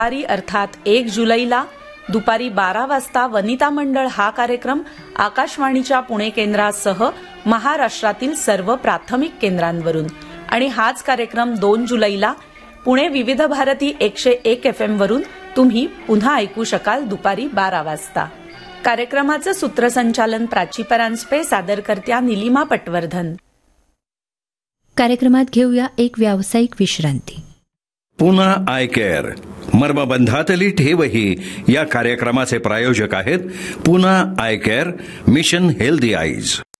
दुपारी अर्थात 1 जुलैला दुपारी 12 वाजता वनिता मंडळ हा कार्यक्रम आकाशवाणीच्या पुणे केंद्रासह महाराष्ट्रातील सर्व प्राथमिक केंद्रांवरून आणि हाच कार्यक्रम 2 जुलैला पुणे विविध भारती 101 FM वरून तुम्ही पुन्हा ऐकू शकाल दुपारी 12 वाजता. कार्यक्रमाचं सूत्रसंचालन प्राची परांजपे, सादरकर्त्या निलिमा पटवर्धन. कार्यक्रमात घेऊया एक व्यावसायिक विश्रांती. पुन्हा आय केअर मर्मबंधातली ठेवही या कार्यक्रमाचे प्रायोजक आहेत पुन्हा I care, mission healthy eyes.